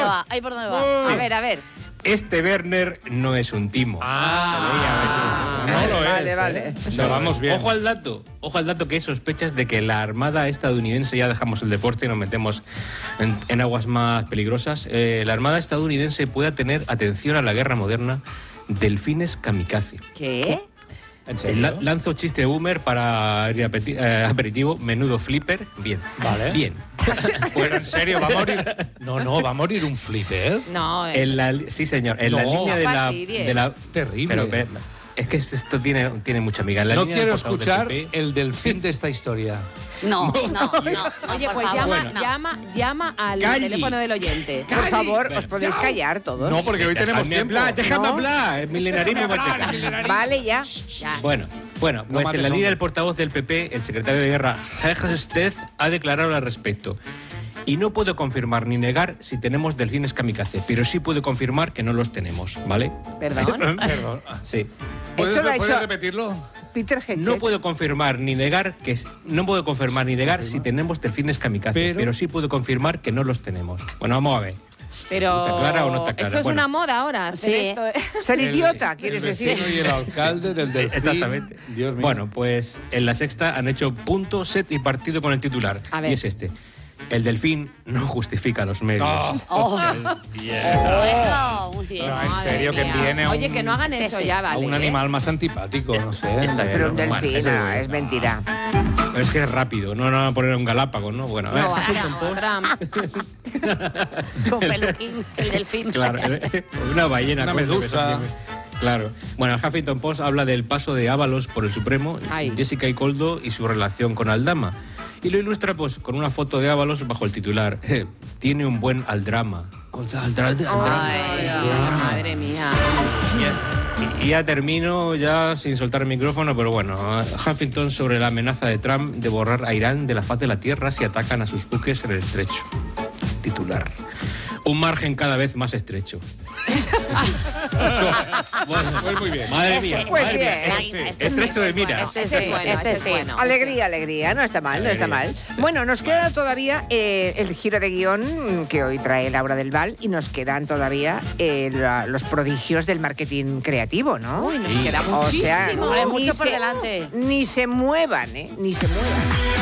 va, ahí por dónde va. Sí. A ver. Este Werner no es un timo. No lo Vale, es. vale. O sea, vamos bien. Ojo al dato que hay sospechas de que la Armada estadounidense, ya dejamos el deporte y nos metemos en aguas más peligrosas, la Armada estadounidense pueda tener, atención a la guerra moderna, delfines kamikaze. ¿Qué? ¿En serio? Lanzo chiste de boomer para el aperitivo, menudo flipper. Bien. Vale. Bien. Bueno, en serio, va a morir. No, va a morir un flipper. No, Sí, señor. En la No. línea Fastidies. de la Terrible. Pero es que esto tiene mucha amiga. En la No línea del quiero portavoz del escuchar PP, el delfín de esta historia. No. Oye, por pues favor, llama al Calli. teléfono del oyente. Por favor, ¿os podéis callar todos? No, porque hoy tenemos Déjame tiempo. hablar, déjame ¿No? hablar. Milenarismo manteca. Vale, ya. Ya. Bueno, pues mates, en la línea hombre. del portavoz del PP, el secretario de Guerra, Jorge Estez, ha declarado al respecto. Y no puedo confirmar ni negar si tenemos delfines kamikaze, pero sí puedo confirmar que no los tenemos, ¿vale? Perdón. Perdón. Sí. Esto lo ha ¿Puedes hecho repetirlo? Peter Hedges. No puedo confirmar ni negar si tenemos delfines kamikaze, pero sí puedo confirmar que no los tenemos. Bueno, vamos a ver. Pero ¿Está clara o no está clara? esto es Bueno. una moda ahora. hacer Sí. esto. Ser idiota, quieres el vecino decir. y el alcalde del delfín. Exactamente. Dios mío. Bueno, pues en La Sexta han hecho punto, set y partido con el titular. A ver. Y es este. El delfín no justifica los medios. Oh. Bueno, muy bien. No, en Madre serio, que mía. viene a Oye, un- que no hagan eso ya, A vale. un animal más antipático, no sé. Está bien. Pero un Bueno, delfín, eso es mentira. Pero es que es rápido, no van a poner un galápago, ¿no? Bueno, a ver, No, Huffington ahora, Post. Trump. Con peluquín, el delfín. Claro, una ballena. Una coño, que medusa. eso tiene. Claro. Bueno, el Huffington Post habla del paso de Ábalos por el Supremo, Ay. Jessica y Coldo y su relación con Aldama. Y lo ilustra pues con una foto de Ábalos bajo el titular tiene un buen aldrama. Ay, madre mía. Y ya termino, ya sin soltar el micrófono, pero bueno, Huffington sobre la amenaza de Trump de borrar a Irán de la faz de la tierra si atacan a sus buques en el estrecho. Titular. Un margen cada vez más estrecho. Bueno, Pues muy bien. madre mía, Pues madre mía. bien. Estrecho de miras. Ese es bueno, ese es bueno. Alegría, alegría, no está mal, no está mal. Bueno, nos queda todavía el giro de guión que hoy trae Laura del Val y nos quedan todavía los prodigios del marketing creativo, ¿no? Uy, nos queda O sea, muchísimo. Hombre, ni mucho por se- delante. Ni se muevan, ¿eh? Ni se muevan.